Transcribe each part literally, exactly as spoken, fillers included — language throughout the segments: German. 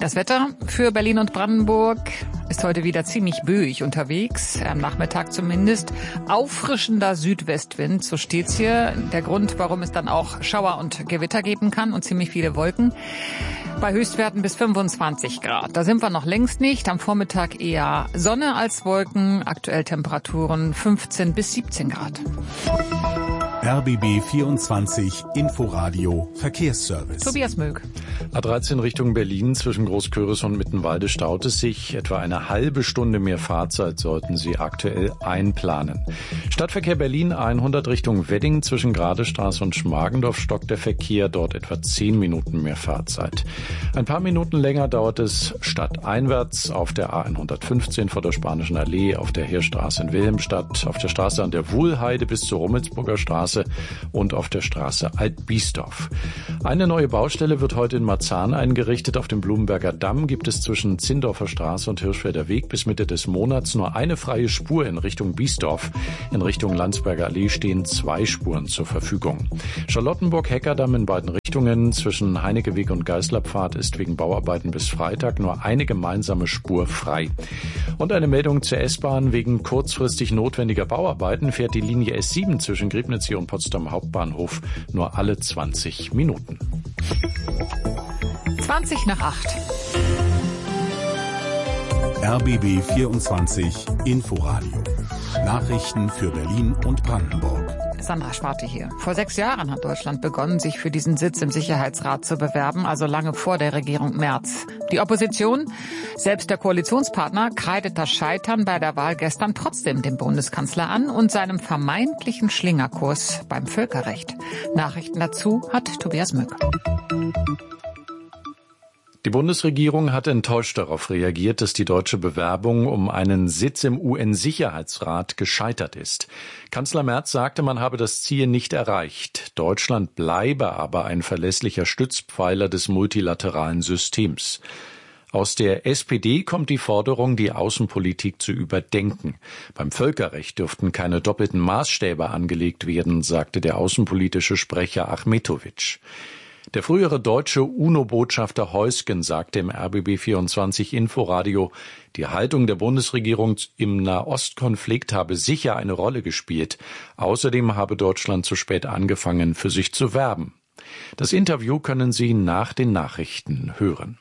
Das Wetter für Berlin und Brandenburg ist heute wieder ziemlich böig unterwegs, am Nachmittag zumindest. Auffrischender Südwestwind, so steht's hier. Der Grund, warum es dann auch Schauer und Gewitter geben kann und ziemlich viele Wolken. Bei Höchstwerten bis fünfundzwanzig Grad. Da sind wir noch längst nicht. Am Vormittag eher Sonne als Wolken. Aktuell Temperaturen fünfzehn bis siebzehn Grad. R B B vierundzwanzig Inforadio Verkehrsservice. Tobias Möck. A dreizehn Richtung Berlin zwischen Großköris und Mittenwalde staut es sich. Etwa eine halbe Stunde mehr Fahrzeit sollten Sie aktuell einplanen. Stadtverkehr Berlin hundert Richtung Wedding zwischen Gradestraße und Schmargendorf stockt der Verkehr. Dort etwa zehn Minuten mehr Fahrzeit. Ein paar Minuten länger dauert es stadteinwärts auf der A hundertfünfzehn vor der Spanischen Allee, auf der Heerstraße in Wilhelmstadt, auf der Straße an der Wuhlheide bis zur Rummelsburger Straße und auf der Straße Alt-Biesdorf. Eine neue Baustelle wird heute in Marzahn eingerichtet. Auf dem Blumenberger Damm gibt es zwischen Zindorfer Straße und Hirschfelder Weg bis Mitte des Monats nur eine freie Spur in Richtung Biesdorf. In Richtung Landsberger Allee stehen zwei Spuren zur Verfügung. Charlottenburg-Heckerdamm in beiden Richtungen zwischen Heinekeweg und Geißlerpfad ist wegen Bauarbeiten bis Freitag nur eine gemeinsame Spur frei. Und eine Meldung zur S-Bahn: Wegen kurzfristig notwendiger Bauarbeiten fährt die Linie S sieben zwischen Griebnitz und Potsdam Hauptbahnhof nur alle zwanzig Minuten. zwanzig nach acht. R B B vierundzwanzig Inforadio. Nachrichten für Berlin und Brandenburg. Sandra Schwarte hier. Vor sechs Jahren hat Deutschland begonnen, sich für diesen Sitz im Sicherheitsrat zu bewerben, also lange vor der Regierung Merz. Die Opposition, selbst der Koalitionspartner, kreidet das Scheitern bei der Wahl gestern trotzdem dem Bundeskanzler an und seinem vermeintlichen Schlingerkurs beim Völkerrecht. Nachrichten dazu hat Tobias Möck. Die Bundesregierung hat enttäuscht darauf reagiert, dass die deutsche Bewerbung um einen Sitz im U N-Sicherheitsrat gescheitert ist. Kanzler Merz sagte, man habe das Ziel nicht erreicht. Deutschland bleibe aber ein verlässlicher Stützpfeiler des multilateralen Systems. Aus der S P D kommt die Forderung, die Außenpolitik zu überdenken. Beim Völkerrecht dürften keine doppelten Maßstäbe angelegt werden, sagte der außenpolitische Sprecher Achmetovic. Der frühere deutsche UNO-Botschafter Heusgen sagte im R B B vierundzwanzig Inforadio, die Haltung der Bundesregierung im Nahostkonflikt habe sicher eine Rolle gespielt. Außerdem habe Deutschland zu spät angefangen, für sich zu werben. Das Interview können Sie nach den Nachrichten hören.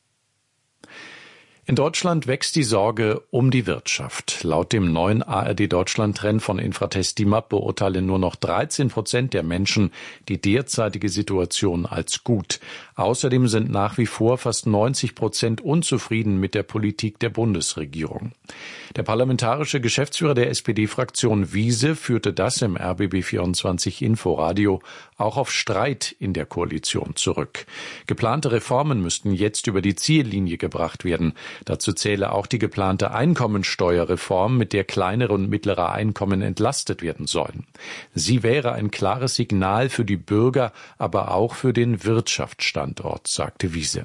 In Deutschland wächst die Sorge um die Wirtschaft. Laut dem neuen A R D-Deutschland-Trend von Infratest DIMAP beurteilen nur noch dreizehn Prozent der Menschen die derzeitige Situation als gut. Außerdem sind nach wie vor fast neunzig Prozent unzufrieden mit der Politik der Bundesregierung. Der parlamentarische Geschäftsführer der S P D-Fraktion Wiese führte das im R B B vierundzwanzig Inforadio auch auf Streit in der Koalition zurück. Geplante Reformen müssten jetzt über die Ziellinie gebracht werden. Dazu zähle auch die geplante Einkommensteuerreform, mit der kleinere und mittlere Einkommen entlastet werden sollen. Sie wäre ein klares Signal für die Bürger, aber auch für den Wirtschaftsstandort, sagte Wiese.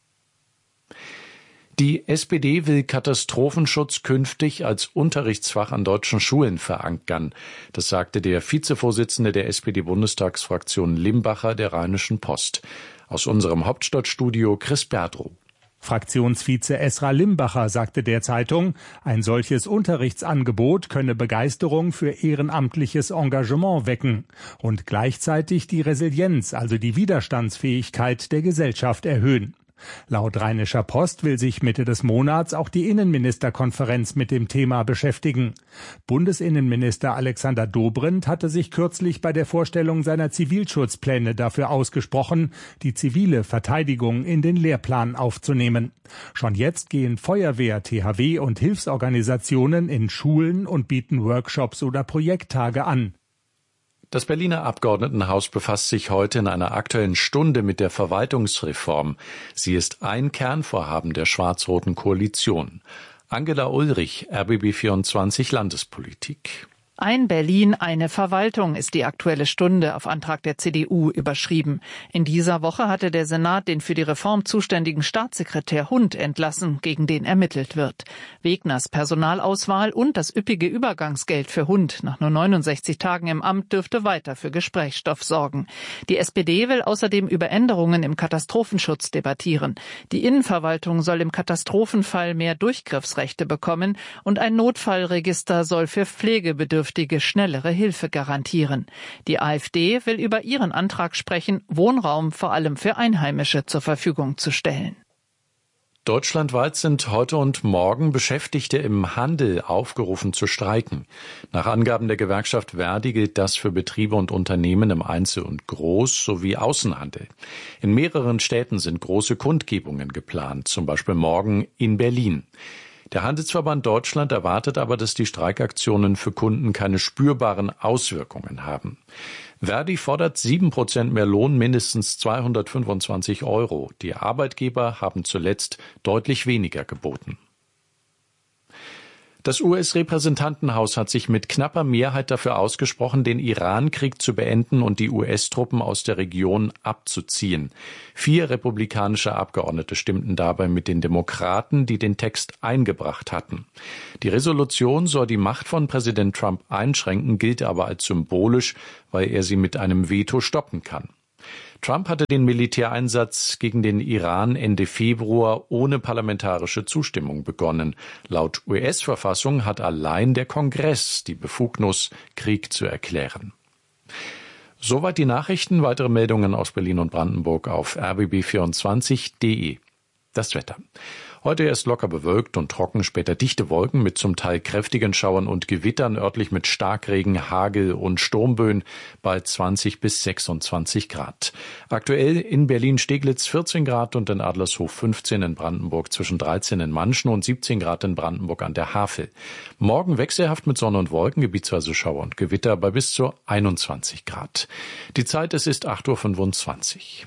Die S P D will Katastrophenschutz künftig als Unterrichtsfach an deutschen Schulen verankern. Das sagte der Vizevorsitzende der S P D-Bundestagsfraktion Limbacher der Rheinischen Post. Aus unserem Hauptstadtstudio Chris Berdrow. Fraktionsvize Esra Limbacher sagte der Zeitung, ein solches Unterrichtsangebot könne Begeisterung für ehrenamtliches Engagement wecken und gleichzeitig die Resilienz, also die Widerstandsfähigkeit der Gesellschaft erhöhen. Laut Rheinischer Post will sich Mitte des Monats auch die Innenministerkonferenz mit dem Thema beschäftigen. Bundesinnenminister Alexander Dobrindt hatte sich kürzlich bei der Vorstellung seiner Zivilschutzpläne dafür ausgesprochen, die zivile Verteidigung in den Lehrplan aufzunehmen. Schon jetzt gehen Feuerwehr, T H W und Hilfsorganisationen in Schulen und bieten Workshops oder Projekttage an. Das Berliner Abgeordnetenhaus befasst sich heute in einer Aktuellen Stunde mit der Verwaltungsreform. Sie ist ein Kernvorhaben der schwarz-roten Koalition. Angela Ulrich, R B B vierundzwanzig Landespolitik. Ein Berlin, eine Verwaltung ist die Aktuelle Stunde auf Antrag der C D U überschrieben. In dieser Woche hatte der Senat den für die Reform zuständigen Staatssekretär Hund entlassen, gegen den ermittelt wird. Wegners Personalauswahl und das üppige Übergangsgeld für Hund nach nur neunundsechzig Tagen im Amt dürfte weiter für Gesprächsstoff sorgen. Die S P D will außerdem über Änderungen im Katastrophenschutz debattieren. Die Innenverwaltung soll im Katastrophenfall mehr Durchgriffsrechte bekommen und ein Notfallregister soll für Pflegebedürftige schnellere Hilfe garantieren. Die AfD will über ihren Antrag sprechen, Wohnraum vor allem für Einheimische zur Verfügung zu stellen. Deutschlandweit sind heute und morgen Beschäftigte im Handel aufgerufen zu streiken. Nach Angaben der Gewerkschaft Verdi gilt das für Betriebe und Unternehmen im Einzel- und Groß- sowie Außenhandel. In mehreren Städten sind große Kundgebungen geplant, zum Beispiel morgen in Berlin. Der Handelsverband Deutschland erwartet aber, dass die Streikaktionen für Kunden keine spürbaren Auswirkungen haben. Verdi fordert sieben Prozent mehr Lohn, mindestens zweihundertfünfundzwanzig Euro. Die Arbeitgeber haben zuletzt deutlich weniger geboten. Das U S-Repräsentantenhaus hat sich mit knapper Mehrheit dafür ausgesprochen, den Iran-Krieg zu beenden und die U S-Truppen aus der Region abzuziehen. Vier republikanische Abgeordnete stimmten dabei mit den Demokraten, die den Text eingebracht hatten. Die Resolution soll die Macht von Präsident Trump einschränken, gilt aber als symbolisch, weil er sie mit einem Veto stoppen kann. Trump hatte den Militäreinsatz gegen den Iran Ende Februar ohne parlamentarische Zustimmung begonnen. Laut U S-Verfassung hat allein der Kongress die Befugnis, Krieg zu erklären. Soweit die Nachrichten. Weitere Meldungen aus Berlin und Brandenburg auf r b b vierundzwanzig punkt d e. Das Wetter. Heute erst locker bewölkt und trocken, später dichte Wolken mit zum Teil kräftigen Schauern und Gewittern, örtlich mit Starkregen, Hagel und Sturmböen bei zwanzig bis sechsundzwanzig Grad. Aktuell in Berlin-Steglitz vierzehn Grad und in Adlershof fünfzehn, in Brandenburg zwischen dreizehn in Manschen und siebzehn Grad in Brandenburg an der Havel. Morgen wechselhaft mit Sonne und Wolken, gebietsweise Schauer und Gewitter bei bis zu einundzwanzig Grad. Die Zeit, es ist acht Uhr fünfundzwanzig.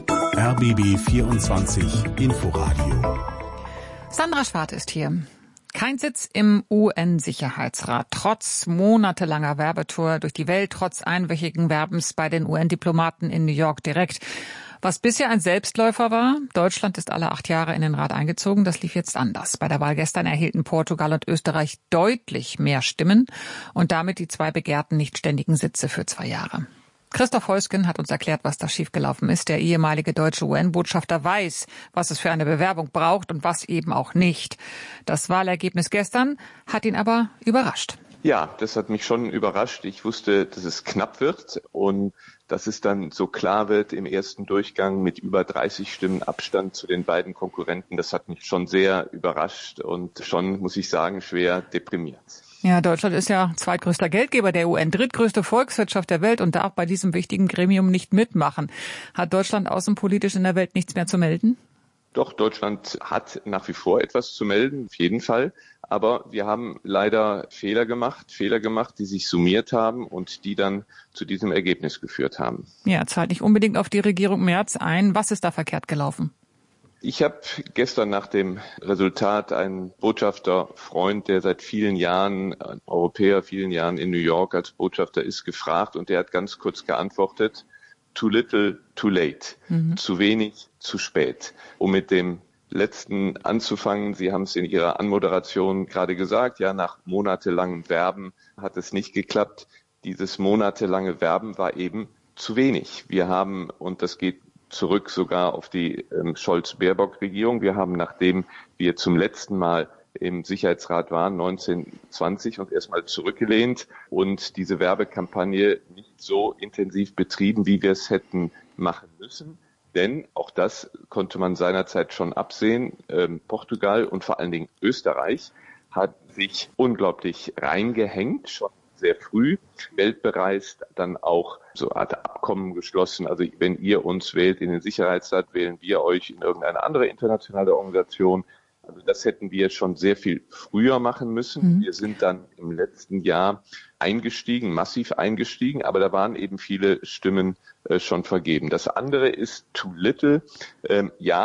R B B vierundzwanzig Inforadio. Sandra Schwarz ist hier. Kein Sitz im U N-Sicherheitsrat, trotz monatelanger Werbetour durch die Welt, trotz einwöchigen Werbens bei den U N-Diplomaten in New York direkt. Was bisher ein Selbstläufer war, Deutschland ist alle acht Jahre in den Rat eingezogen, das lief jetzt anders. Bei der Wahl gestern erhielten Portugal und Österreich deutlich mehr Stimmen und damit die zwei begehrten nicht ständigen Sitze für zwei Jahre. Christoph Heusgen hat uns erklärt, was da schiefgelaufen ist. Der ehemalige deutsche U N-Botschafter weiß, was es für eine Bewerbung braucht und was eben auch nicht. Das Wahlergebnis gestern hat ihn aber überrascht. Ja, das hat mich schon überrascht. Ich wusste, dass es knapp wird und dass es dann so klar wird im ersten Durchgang mit über dreißig Stimmen Abstand zu den beiden Konkurrenten. Das hat mich schon sehr überrascht und schon, muss ich sagen, schwer deprimiert. Ja, Deutschland ist ja zweitgrößter Geldgeber der U N, drittgrößte Volkswirtschaft der Welt und darf bei diesem wichtigen Gremium nicht mitmachen. Hat Deutschland außenpolitisch in der Welt nichts mehr zu melden? Doch, Deutschland hat nach wie vor etwas zu melden, auf jeden Fall. Aber wir haben leider Fehler gemacht, Fehler gemacht, die sich summiert haben und die dann zu diesem Ergebnis geführt haben. Ja, zahlt nicht unbedingt auf die Regierung Merz ein. Was ist da verkehrt gelaufen? Ich habe gestern nach dem Resultat einen Botschafterfreund, der seit vielen Jahren, ein Europäer, vielen Jahren in New York als Botschafter ist, gefragt und der hat ganz kurz geantwortet, too little, too late. Mhm. Zu wenig, zu spät. Um mit dem letzten anzufangen, Sie haben es in Ihrer Anmoderation gerade gesagt, ja, nach monatelangem Werben hat es nicht geklappt. Dieses monatelange Werben war eben zu wenig. Wir haben, und das geht zurück sogar auf die ähm, Scholz-Baerbock-Regierung. Wir haben, nachdem wir zum letzten Mal im Sicherheitsrat waren, neunzehn zwanzig, und erstmal zurückgelehnt und diese Werbekampagne nicht so intensiv betrieben, wie wir es hätten machen müssen. Denn auch das konnte man seinerzeit schon absehen. Ähm, Portugal und vor allen Dingen Österreich hat sich unglaublich reingehängt, schon sehr früh, Welt bereist, dann auch so eine Art Abkommen geschlossen. Also wenn ihr uns wählt in den Sicherheitsrat, wählen wir euch in irgendeine andere internationale Organisation. Also das hätten wir schon sehr viel früher machen müssen. Mhm. Wir sind dann im letzten Jahr eingestiegen, massiv eingestiegen, aber da waren eben viele Stimmen äh, schon vergeben. Das andere ist too little. Ähm, ja,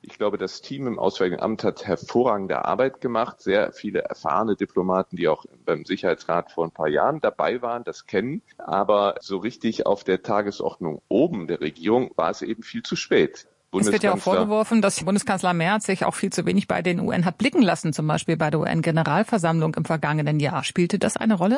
Ich glaube, das Team im Auswärtigen Amt hat hervorragende Arbeit gemacht. Sehr viele erfahrene Diplomaten, die auch beim Sicherheitsrat vor ein paar Jahren dabei waren, das kennen. Aber so richtig auf der Tagesordnung oben der Regierung war es eben viel zu spät. Es wird ja auch vorgeworfen, dass Bundeskanzler Merz sich auch viel zu wenig bei den U N hat blicken lassen, zum Beispiel bei der U N-Generalversammlung im vergangenen Jahr. Spielte das eine Rolle?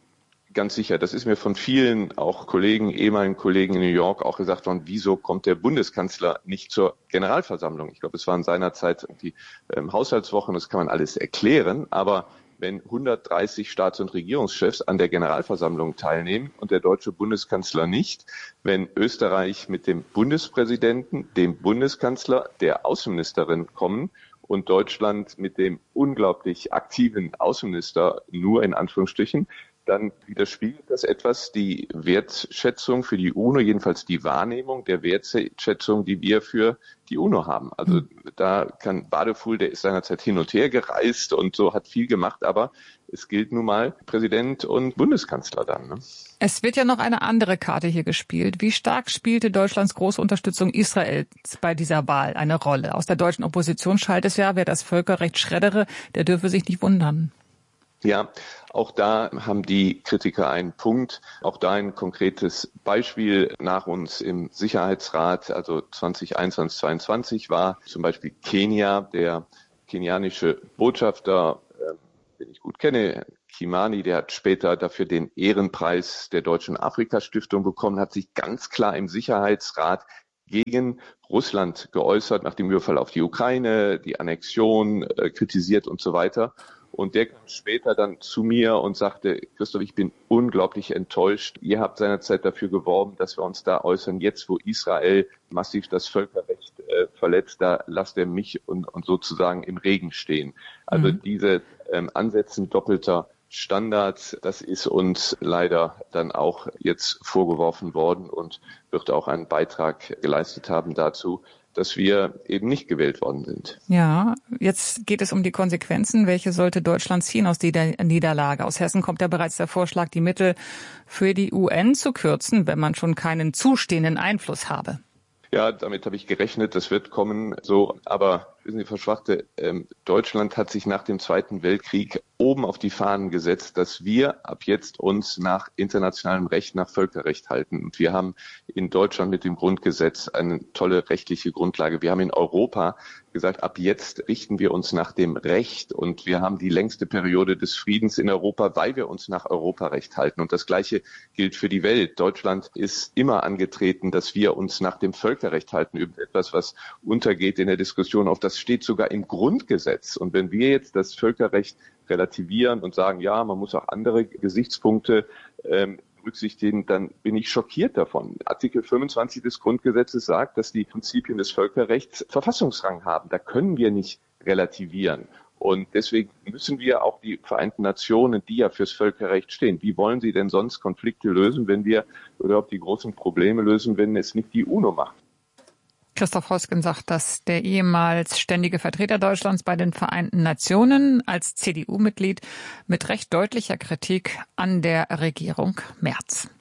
Ganz sicher. Das ist mir von vielen, auch Kollegen, ehemaligen Kollegen in New York auch gesagt worden, wieso kommt der Bundeskanzler nicht zur Generalversammlung? Ich glaube, es waren seinerzeit die ähm, Haushaltswochen, das kann man alles erklären, aber wenn hundertdreißig Staats- und Regierungschefs an der Generalversammlung teilnehmen und der deutsche Bundeskanzler nicht, wenn Österreich mit dem Bundespräsidenten, dem Bundeskanzler, der Außenministerin kommen und Deutschland mit dem unglaublich aktiven Außenminister nur in Anführungsstrichen, dann widerspiegelt das etwas die Wertschätzung für die UNO, jedenfalls die Wahrnehmung der Wertschätzung, die wir für die UNO haben. Also da kann Badefuhl, der ist seinerzeit hin und her gereist und so hat viel gemacht, aber es gilt nun mal Präsident und Bundeskanzler dann. Ne? Es wird ja noch eine andere Karte hier gespielt. Wie stark spielte Deutschlands große Unterstützung Israels bei dieser Wahl eine Rolle? Aus der deutschen Opposition schallt es ja, wer das Völkerrecht schreddere, der dürfe sich nicht wundern. Ja, auch da haben die Kritiker einen Punkt. Auch da ein konkretes Beispiel nach uns im Sicherheitsrat, also zwanzig einundzwanzig, zweiundzwanzig war zum Beispiel Kenia, der kenianische Botschafter, äh, den ich gut kenne, Kimani, der hat später dafür den Ehrenpreis der Deutschen Afrika-Stiftung bekommen, hat sich ganz klar im Sicherheitsrat gegen Russland geäußert, nach dem Überfall auf die Ukraine, die Annexion äh, kritisiert und so weiter. Und der kam später dann zu mir und sagte, Christoph, ich bin unglaublich enttäuscht. Ihr habt seinerzeit dafür geworben, dass wir uns da äußern. Jetzt, wo Israel massiv das Völkerrecht äh, verletzt, da lasst er mich und, und sozusagen im Regen stehen. Also mhm. diese ähm, Ansätzen doppelter Standards, das ist uns leider dann auch jetzt vorgeworfen worden und wird auch einen Beitrag geleistet haben dazu, dass wir eben nicht gewählt worden sind. Ja, jetzt geht es um die Konsequenzen. Welche sollte Deutschland ziehen aus dieser Niederlage? Aus Hessen kommt ja bereits der Vorschlag, die Mittel für die U N zu kürzen, wenn man schon keinen zustehenden Einfluss habe. Ja, damit habe ich gerechnet, das wird kommen so. Aber wissen Sie, Frau Schwachte, ähm, Deutschland hat sich nach dem Zweiten Weltkrieg oben auf die Fahnen gesetzt, dass wir ab jetzt uns nach internationalem Recht, nach Völkerrecht halten. Und wir haben in Deutschland mit dem Grundgesetz eine tolle rechtliche Grundlage. Wir haben in Europa gesagt, ab jetzt richten wir uns nach dem Recht. Und wir haben die längste Periode des Friedens in Europa, weil wir uns nach Europarecht halten. Und das Gleiche gilt für die Welt. Deutschland ist immer angetreten, dass wir uns nach dem Völkerrecht halten. Über etwas, was untergeht in der Diskussion, auf das steht sogar im Grundgesetz. Und wenn wir jetzt das Völkerrecht relativieren und sagen, ja, man muss auch andere Gesichtspunkte ähm, berücksichtigen, dann bin ich schockiert davon. Artikel fünfundzwanzig des Grundgesetzes sagt, dass die Prinzipien des Völkerrechts Verfassungsrang haben. Da können wir nicht relativieren. Und deswegen müssen wir auch die Vereinten Nationen, die ja fürs Völkerrecht stehen, wie wollen sie denn sonst Konflikte lösen, wenn wir überhaupt die großen Probleme lösen, wenn es nicht die UNO macht? Christoph Hosken sagt, dass der ehemals ständige Vertreter Deutschlands bei den Vereinten Nationen als C D U-Mitglied mit recht deutlicher Kritik an der Regierung Merz.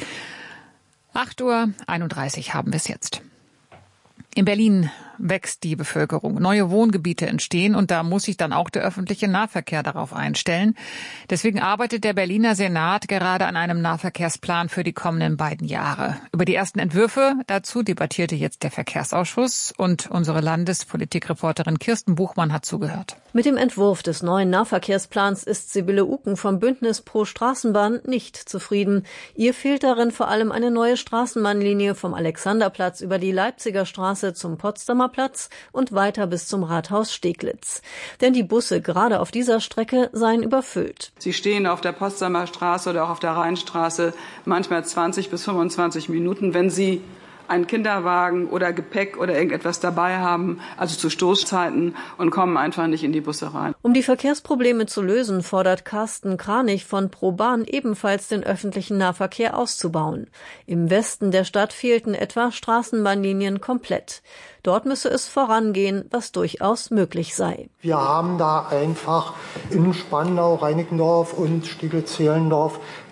acht Uhr einunddreißig haben wir es jetzt. In Berlin wächst die Bevölkerung. Neue Wohngebiete entstehen und da muss sich dann auch der öffentliche Nahverkehr darauf einstellen. Deswegen arbeitet der Berliner Senat gerade an einem Nahverkehrsplan für die kommenden beiden Jahre. Über die ersten Entwürfe dazu debattierte jetzt der Verkehrsausschuss und unsere Landespolitikreporterin Kirsten Buchmann hat zugehört. Mit dem Entwurf des neuen Nahverkehrsplans ist Sibylle Uken vom Bündnis Pro Straßenbahn nicht zufrieden. Ihr fehlt darin vor allem eine neue Straßenbahnlinie vom Alexanderplatz über die Leipziger Straße zum Potsdamer Platz und weiter bis zum Rathaus Steglitz. Denn die Busse gerade auf dieser Strecke seien überfüllt. Sie stehen auf der Potsdamer Straße oder auch auf der Rheinstraße manchmal zwanzig bis fünfundzwanzig Minuten, wenn Sie einen Kinderwagen oder Gepäck oder irgendetwas dabei haben, also zu Stoßzeiten, und kommen einfach nicht in die Busse rein. Um die Verkehrsprobleme zu lösen, fordert Carsten Kranich von ProBahn ebenfalls den öffentlichen Nahverkehr auszubauen. Im Westen der Stadt fehlten etwa Straßenbahnlinien komplett. Dort müsse es vorangehen, was durchaus möglich sei. Wir haben da einfach in Spandau, Reinickendorf und Steglitz-Zehlendorf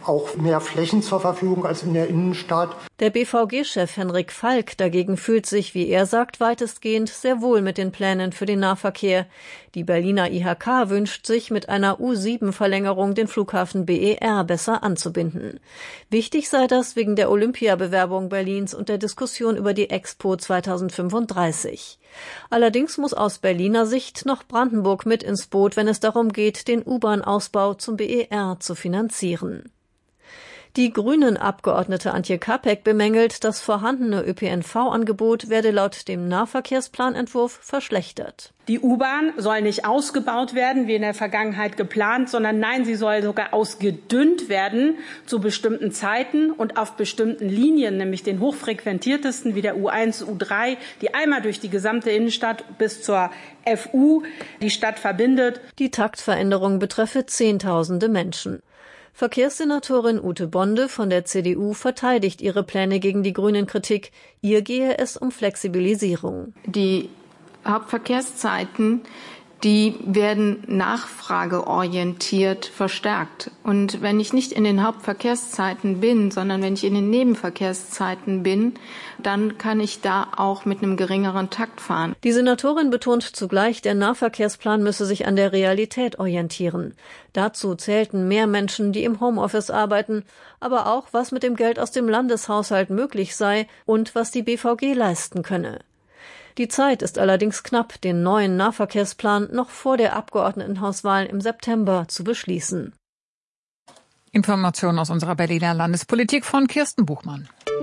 auch mehr Flächen zur Verfügung als in der Innenstadt. Der B V G-Chef Henrik Falk dagegen fühlt sich, wie er sagt, weitestgehend sehr wohl mit den Plänen für den Nahverkehr. Die Berliner I H K wünscht sich, mit einer U sieben Verlängerung den Flughafen B E R besser anzubinden. Wichtig sei das wegen der Olympiabewerbung Berlins und der Diskussion über die Expo zweitausendfünfunddreißig. Allerdings muss aus Berliner Sicht noch Brandenburg mit ins Boot, wenn es darum geht, den U-Bahn-Ausbau zum B E R zu finanzieren. Die Grünen-Abgeordnete Antje Kapek bemängelt, das vorhandene Ö P N V-Angebot werde laut dem Nahverkehrsplanentwurf verschlechtert. Die U-Bahn soll nicht ausgebaut werden, wie in der Vergangenheit geplant, sondern nein, sie soll sogar ausgedünnt werden zu bestimmten Zeiten und auf bestimmten Linien, nämlich den hochfrequentiertesten wie der U eins, U drei, die einmal durch die gesamte Innenstadt bis zur F U die Stadt verbindet. Die Taktveränderung betreffe Zehntausende Menschen. Verkehrssenatorin Ute Bonde von der C D U verteidigt ihre Pläne gegen die Grünen-Kritik. Ihr gehe es um Flexibilisierung. Die Hauptverkehrszeiten, die werden nachfrageorientiert verstärkt. Und wenn ich nicht in den Hauptverkehrszeiten bin, sondern wenn ich in den Nebenverkehrszeiten bin, dann kann ich da auch mit einem geringeren Takt fahren. Die Senatorin betont zugleich, der Nahverkehrsplan müsse sich an der Realität orientieren. Dazu zählten mehr Menschen, die im Homeoffice arbeiten, aber auch, was mit dem Geld aus dem Landeshaushalt möglich sei und was die B V G leisten könne. Die Zeit ist allerdings knapp, den neuen Nahverkehrsplan noch vor der Abgeordnetenhauswahl im September zu beschließen. Informationen aus unserer Berliner Landespolitik von Kirsten Buchmann.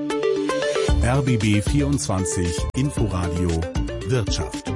R B B vierundzwanzig Inforadio Wirtschaft.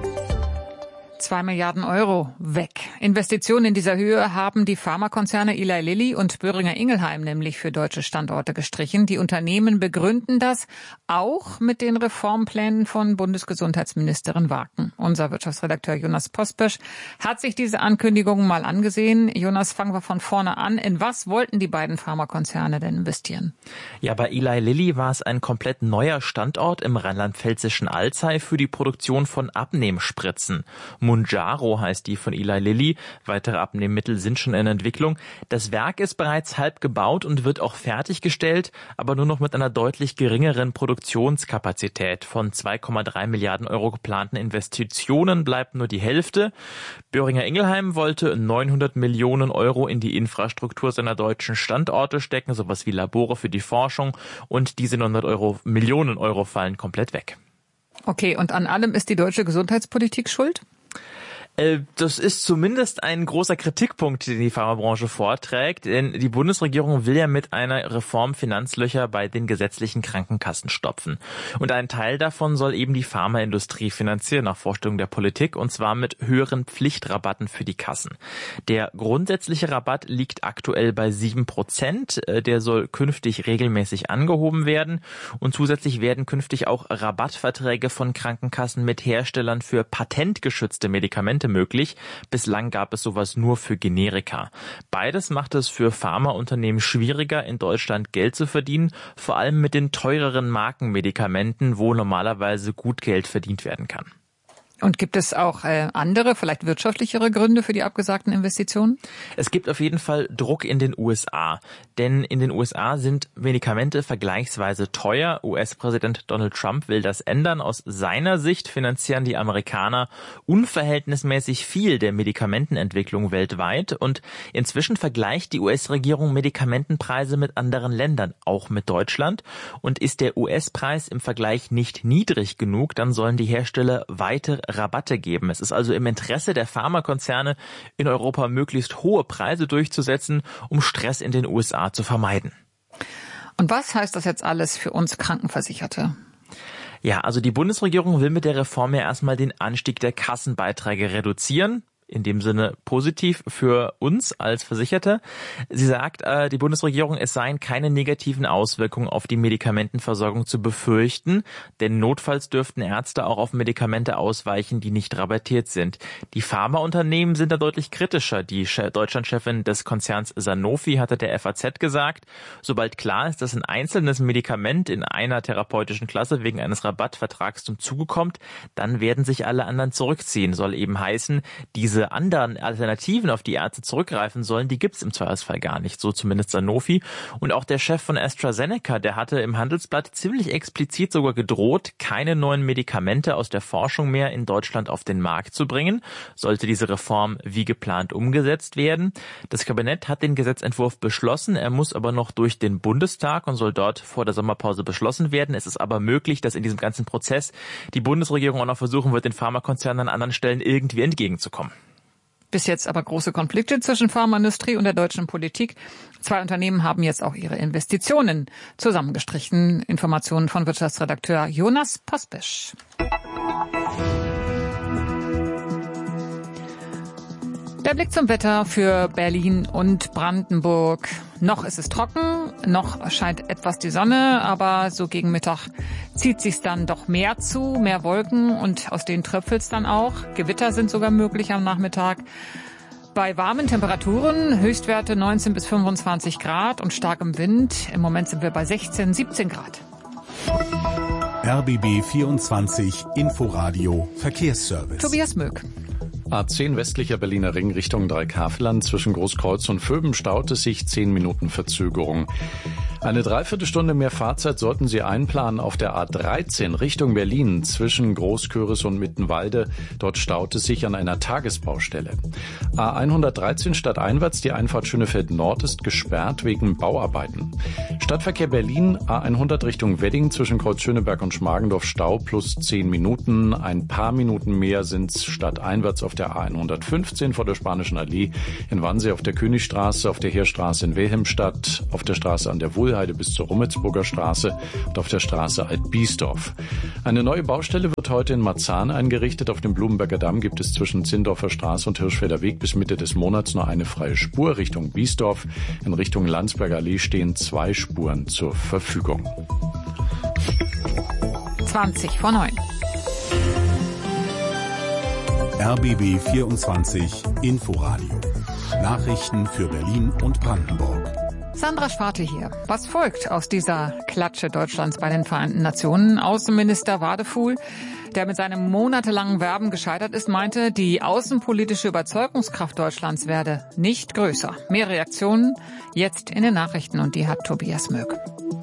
Zwei Milliarden Euro weg. Investitionen in dieser Höhe haben die Pharmakonzerne Eli Lilly und Boehringer Ingelheim nämlich für deutsche Standorte gestrichen. Die Unternehmen begründen das auch mit den Reformplänen von Bundesgesundheitsministerin Waken. Unser Wirtschaftsredakteur Jonas Pospösch hat sich diese Ankündigungen mal angesehen. Jonas, fangen wir von vorne an. In was wollten die beiden Pharmakonzerne denn investieren? Ja, bei Eli Lilly war es ein komplett neuer Standort im rheinland-pfälzischen Alzey für die Produktion von Abnehmspritzen. Mounjaro heißt die von Eli Lilly. Weitere Abnehmmittel sind schon in Entwicklung. Das Werk ist bereits halb gebaut und wird auch fertiggestellt, aber nur noch mit einer deutlich geringeren Produktionskapazität. Von zwei Komma drei Milliarden Euro geplanten Investitionen bleibt nur die Hälfte. Boehringer Ingelheim wollte neunhundert Millionen Euro in die Infrastruktur seiner deutschen Standorte stecken, sowas wie Labore für die Forschung, und diese neunhundert Euro, Millionen Euro fallen komplett weg. Okay, und an allem ist die deutsche Gesundheitspolitik schuld? Das ist zumindest ein großer Kritikpunkt, den die Pharmabranche vorträgt, denn die Bundesregierung will ja mit einer Reform Finanzlöcher bei den gesetzlichen Krankenkassen stopfen. Und ein Teil davon soll eben die Pharmaindustrie finanzieren, nach Vorstellung der Politik, und zwar mit höheren Pflichtrabatten für die Kassen. Der grundsätzliche Rabatt liegt aktuell bei sieben Prozent, der soll künftig regelmäßig angehoben werden, und zusätzlich werden künftig auch Rabattverträge von Krankenkassen mit Herstellern für patentgeschützte Medikamente möglich. Bislang gab es sowas nur für Generika. Beides macht es für Pharmaunternehmen schwieriger, in Deutschland Geld zu verdienen, vor allem mit den teureren Markenmedikamenten, wo normalerweise gut Geld verdient werden kann. Und gibt es auch äh, andere, vielleicht wirtschaftlichere Gründe für die abgesagten Investitionen? Es gibt auf jeden Fall Druck in den U S A. Denn in den U S A sind Medikamente vergleichsweise teuer. U S-Präsident Donald Trump will das ändern. Aus seiner Sicht finanzieren die Amerikaner unverhältnismäßig viel der Medikamentenentwicklung weltweit. Und inzwischen vergleicht die U S-Regierung Medikamentenpreise mit anderen Ländern, auch mit Deutschland. Und ist der U S-Preis im Vergleich nicht niedrig genug, dann sollen die Hersteller weiter Rabatte geben. Es ist also im Interesse der Pharmakonzerne, in Europa möglichst hohe Preise durchzusetzen, um Stress in den U S A zu vermeiden. Und was heißt das jetzt alles für uns Krankenversicherte? Ja, also die Bundesregierung will mit der Reform ja erstmal den Anstieg der Kassenbeiträge reduzieren. In dem Sinne positiv für uns als Versicherte. Sie sagt, äh, die Bundesregierung, es seien keine negativen Auswirkungen auf die Medikamentenversorgung zu befürchten, denn notfalls dürften Ärzte auch auf Medikamente ausweichen, die nicht rabattiert sind. Die Pharmaunternehmen sind da deutlich kritischer. Die Deutschlandchefin des Konzerns Sanofi hatte der F A Z gesagt, sobald klar ist, dass ein einzelnes Medikament in einer therapeutischen Klasse wegen eines Rabattvertrags zum Zuge kommt, dann werden sich alle anderen zurückziehen. Soll eben heißen, diese diese anderen Alternativen, auf die Ärzte zurückgreifen sollen, die gibt's im Zweifelsfall gar nicht, so zumindest Sanofi. Und auch der Chef von AstraZeneca, der hatte im Handelsblatt ziemlich explizit sogar gedroht, keine neuen Medikamente aus der Forschung mehr in Deutschland auf den Markt zu bringen, sollte diese Reform wie geplant umgesetzt werden. Das Kabinett hat den Gesetzentwurf beschlossen, er muss aber noch durch den Bundestag und soll dort vor der Sommerpause beschlossen werden. Es ist aber möglich, dass in diesem ganzen Prozess die Bundesregierung auch noch versuchen wird, den Pharmakonzernen an anderen Stellen irgendwie entgegenzukommen. Bis jetzt aber große Konflikte zwischen Pharmaindustrie und der deutschen Politik. Zwei Unternehmen haben jetzt auch ihre Investitionen zusammengestrichen. Informationen von Wirtschaftsredakteur Jonas Pospesch. Der Blick zum Wetter für Berlin und Brandenburg. Noch ist es trocken, noch scheint etwas die Sonne, aber so gegen Mittag zieht sich's dann doch mehr zu, mehr Wolken und aus denen tröpfelt's dann auch. Gewitter sind sogar möglich am Nachmittag. Bei warmen Temperaturen, Höchstwerte neunzehn bis fünfundzwanzig Grad und starkem Wind. Im Moment sind wir bei sechzehn, siebzehn Grad. R B B vierundzwanzig Inforadio Verkehrsservice. Tobias Möck. A zehn westlicher Berliner Ring Richtung Dreikafelland zwischen Großkreuz und Vöben staut es sich zehn Minuten Verzögerung. Eine Dreiviertelstunde mehr Fahrzeit sollten Sie einplanen auf der A dreizehn Richtung Berlin zwischen Großköris und Mittenwalde. Dort staut es sich an einer Tagesbaustelle. A hundertdreizehn stadteinwärts, die Einfahrt Schönefeld Nord ist gesperrt wegen Bauarbeiten. Stadtverkehr Berlin, A hundert Richtung Wedding zwischen Kreuz Schöneberg und Schmargendorf Stau plus zehn Minuten. Ein paar Minuten mehr sind es stadteinwärts auf der A hundertfünfzehn vor der Spanischen Allee, in Wannsee auf der Königstraße, auf der Heerstraße in Wilhelmstadt, auf der Straße an der Wohlheide bis zur Rummelsburger Straße und auf der Straße Alt-Biesdorf. Eine neue Baustelle wird heute in Marzahn eingerichtet. Auf dem Blumenberger Damm gibt es zwischen Zindorfer Straße und Hirschfelder Weg bis Mitte des Monats nur eine freie Spur Richtung Biesdorf. In Richtung Landsberger Allee stehen zwei Spuren zur Verfügung. zwanzig vor neun. R B B vierundzwanzig Inforadio. Nachrichten für Berlin und Brandenburg. Sandra Schwarte hier. Was folgt aus dieser Klatsche Deutschlands bei den Vereinten Nationen? Außenminister Wadefuhl, der mit seinem monatelangen Werben gescheitert ist, meinte, die außenpolitische Überzeugungskraft Deutschlands werde nicht größer. Mehr Reaktionen jetzt in den Nachrichten und die hat Tobias Möck.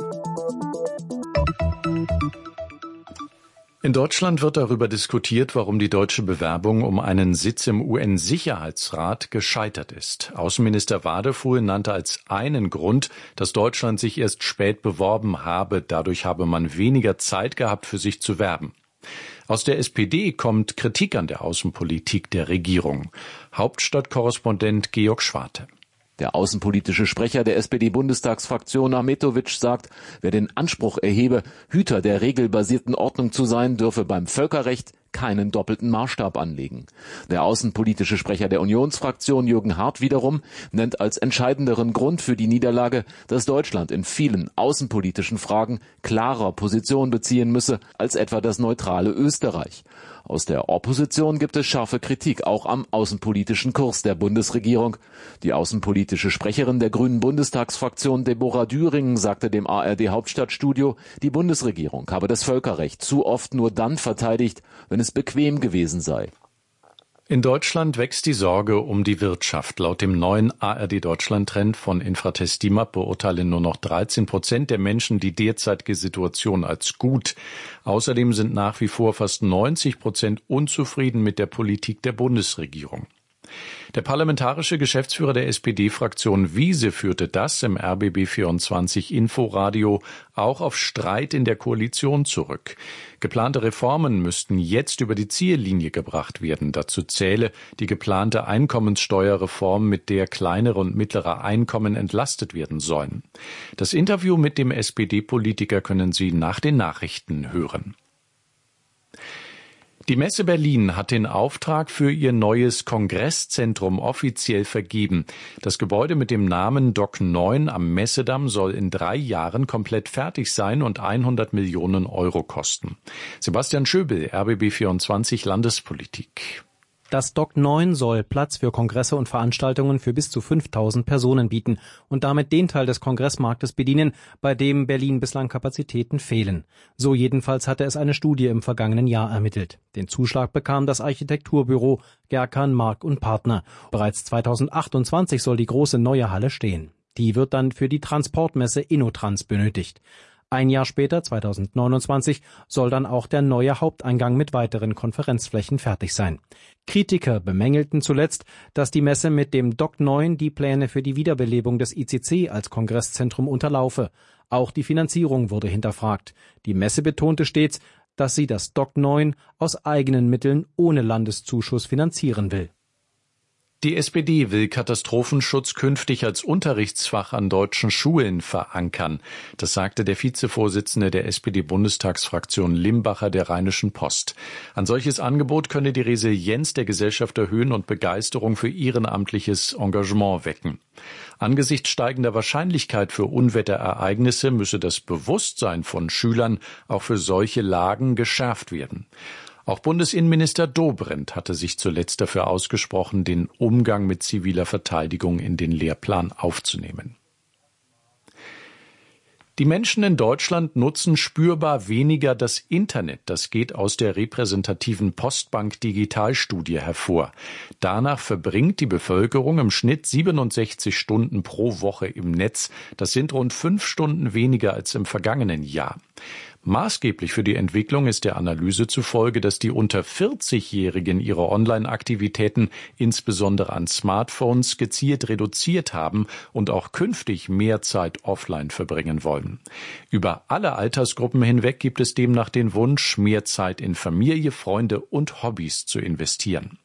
In Deutschland wird darüber diskutiert, warum die deutsche Bewerbung um einen Sitz im U N-Sicherheitsrat gescheitert ist. Außenminister Wadefuhl nannte als einen Grund, dass Deutschland sich erst spät beworben habe. Dadurch habe man weniger Zeit gehabt, für sich zu werben. Aus der S P D kommt Kritik an der Außenpolitik der Regierung. Hauptstadtkorrespondent Georg Schwarte. Der außenpolitische Sprecher der S P D-Bundestagsfraktion Ahmetovic sagt, wer den Anspruch erhebe, Hüter der regelbasierten Ordnung zu sein, dürfe beim Völkerrecht keinen doppelten Maßstab anlegen. Der außenpolitische Sprecher der Unionsfraktion Jürgen Hart wiederum nennt als entscheidenderen Grund für die Niederlage, dass Deutschland in vielen außenpolitischen Fragen klarer Position beziehen müsse als etwa das neutrale Österreich. Aus der Opposition gibt es scharfe Kritik auch am außenpolitischen Kurs der Bundesregierung. Die außenpolitische Sprecherin der Grünen Bundestagsfraktion Deborah Düring sagte dem A R D-Hauptstadtstudio, die Bundesregierung habe das Völkerrecht zu oft nur dann verteidigt, wenn es bequem gewesen sei. In Deutschland wächst die Sorge um die Wirtschaft. Laut dem neuen A R D-Deutschland-Trend von Infratest DIMAP beurteilen nur noch dreizehn Prozent der Menschen die derzeitige Situation als gut. Außerdem sind nach wie vor fast neunzig Prozent unzufrieden mit der Politik der Bundesregierung. Der parlamentarische Geschäftsführer der S P D-Fraktion Wiese führte das im R B B vierundzwanzig Inforadio auch auf Streit in der Koalition zurück. Geplante Reformen müssten jetzt über die Ziellinie gebracht werden. Dazu zähle die geplante Einkommenssteuerreform, mit der kleinere und mittlere Einkommen entlastet werden sollen. Das Interview mit dem S P D-Politiker können Sie nach den Nachrichten hören. Die Messe Berlin hat den Auftrag für ihr neues Kongresszentrum offiziell vergeben. Das Gebäude mit dem Namen Dock neun am Messedamm soll in drei Jahren komplett fertig sein und hundert Millionen Euro kosten. Sebastian Schöbel, R B B vierundzwanzig Landespolitik. Das D O C neun soll Platz für Kongresse und Veranstaltungen für bis zu fünftausend Personen bieten und damit den Teil des Kongressmarktes bedienen, bei dem Berlin bislang Kapazitäten fehlen. So jedenfalls hatte es eine Studie im vergangenen Jahr ermittelt. Den Zuschlag bekam das Architekturbüro Gerkan, Mark und Partner. Bereits zweitausendachtundzwanzig soll die große neue Halle stehen. Die wird dann für die Transportmesse InnoTrans benötigt. Ein Jahr später, zweitausendneunundzwanzig, soll dann auch der neue Haupteingang mit weiteren Konferenzflächen fertig sein. Kritiker bemängelten zuletzt, dass die Messe mit dem D O C neun die Pläne für die Wiederbelebung des I C C als Kongresszentrum unterlaufe. Auch die Finanzierung wurde hinterfragt. Die Messe betonte stets, dass sie das D O C neun aus eigenen Mitteln ohne Landeszuschuss finanzieren will. Die S P D will Katastrophenschutz künftig als Unterrichtsfach an deutschen Schulen verankern. Das sagte der Vizevorsitzende der S P D-Bundestagsfraktion Limbacher der Rheinischen Post. Ein solches Angebot könne die Resilienz der Gesellschaft erhöhen und Begeisterung für ehrenamtliches Engagement wecken. Angesichts steigender Wahrscheinlichkeit für Unwetterereignisse müsse das Bewusstsein von Schülern auch für solche Lagen geschärft werden. Auch Bundesinnenminister Dobrindt hatte sich zuletzt dafür ausgesprochen, den Umgang mit ziviler Verteidigung in den Lehrplan aufzunehmen. Die Menschen in Deutschland nutzen spürbar weniger das Internet. Das geht aus der repräsentativen Postbank Digitalstudie hervor. Danach verbringt die Bevölkerung im Schnitt siebenundsechzig Stunden pro Woche im Netz. Das sind rund fünf Stunden weniger als im vergangenen Jahr. Maßgeblich für die Entwicklung ist der Analyse zufolge, dass die unter vierzig-Jährigen ihre Online-Aktivitäten insbesondere an Smartphones gezielt reduziert haben und auch künftig mehr Zeit offline verbringen wollen. Über alle Altersgruppen hinweg gibt es demnach den Wunsch, mehr Zeit in Familie, Freunde und Hobbys zu investieren.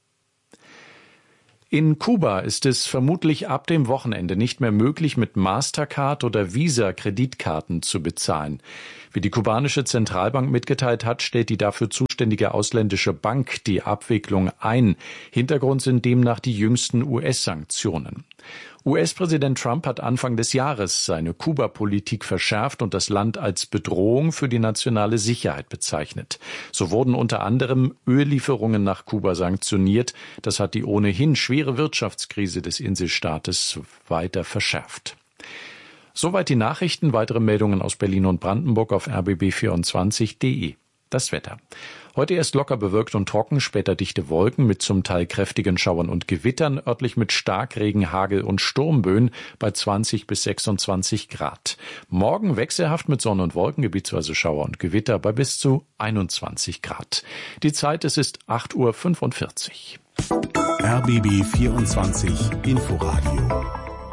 In Kuba ist es vermutlich ab dem Wochenende nicht mehr möglich, mit Mastercard oder Visa-Kreditkarten zu bezahlen. Wie die kubanische Zentralbank mitgeteilt hat, stellt die dafür zuständige ausländische Bank die Abwicklung ein. Hintergrund sind demnach die jüngsten U S-Sanktionen. U S-Präsident Trump hat Anfang des Jahres seine Kuba-Politik verschärft und das Land als Bedrohung für die nationale Sicherheit bezeichnet. So wurden unter anderem Öllieferungen nach Kuba sanktioniert. Das hat die ohnehin schwere Wirtschaftskrise des Inselstaates weiter verschärft. Soweit die Nachrichten. Weitere Meldungen aus Berlin und Brandenburg auf r b b vierundzwanzig punkt d e. Das Wetter. Heute erst locker bewölkt und trocken, später dichte Wolken mit zum Teil kräftigen Schauern und Gewittern, örtlich mit Starkregen, Hagel und Sturmböen bei zwanzig bis sechsundzwanzig Grad. Morgen wechselhaft mit Sonne und Wolken, gebietsweise Schauer und Gewitter bei bis zu einundzwanzig Grad. Die Zeit, es ist acht Uhr fünfundvierzig. R B B vierundzwanzig Inforadio.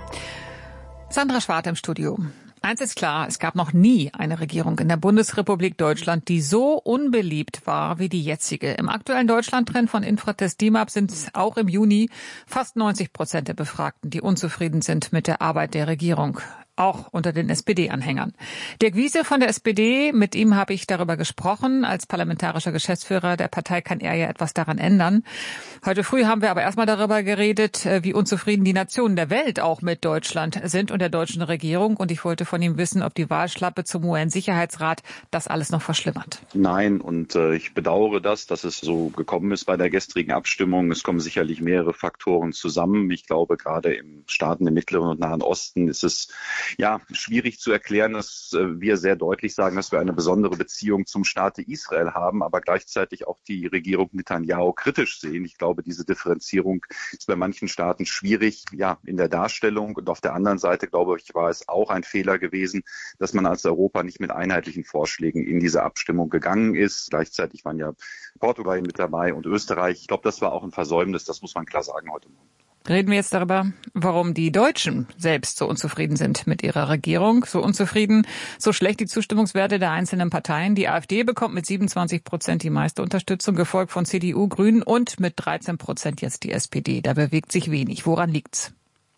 Sandra Schwarte im Studio. Eins ist klar, es gab noch nie eine Regierung in der Bundesrepublik Deutschland, die so unbeliebt war wie die jetzige. Im aktuellen Deutschland-Trend von Infratest D I M A P sind es auch im Juni fast neunzig Prozent der Befragten, die unzufrieden sind mit der Arbeit der Regierung. Auch unter den S P D-Anhängern. Dirk Wiese von der S P D, mit ihm habe ich darüber gesprochen. Als parlamentarischer Geschäftsführer der Partei kann er ja etwas daran ändern. Heute früh haben wir aber erstmal darüber geredet, wie unzufrieden die Nationen der Welt auch mit Deutschland sind und der deutschen Regierung. Und ich wollte von ihm wissen, ob die Wahlschlappe zum U N-Sicherheitsrat das alles noch verschlimmert. Nein, und äh, ich bedauere das, dass es so gekommen ist bei der gestrigen Abstimmung. Es kommen sicherlich mehrere Faktoren zusammen. Ich glaube, gerade im Staaten im Mittleren und Nahen Osten ist es ja, schwierig zu erklären, dass äh, wir sehr deutlich sagen, dass wir eine besondere Beziehung zum Staate Israel haben, aber gleichzeitig auch die Regierung Netanyahu kritisch sehen. Ich glaube, diese Differenzierung ist bei manchen Staaten schwierig, ja, in der Darstellung. Und auf der anderen Seite, glaube ich, war es auch ein Fehler gewesen, dass man als Europa nicht mit einheitlichen Vorschlägen in diese Abstimmung gegangen ist. Gleichzeitig waren ja Portugal mit dabei und Österreich. Ich glaube, das war auch ein Versäumnis, das muss man klar sagen heute Morgen. Reden wir jetzt darüber, warum die Deutschen selbst so unzufrieden sind mit ihrer Regierung. So unzufrieden, so schlecht die Zustimmungswerte der einzelnen Parteien. Die AfD bekommt mit siebenundzwanzig Prozent die meiste Unterstützung, gefolgt von C D U, Grünen und mit dreizehn Prozent jetzt die S P D. Da bewegt sich wenig. Woran liegt's?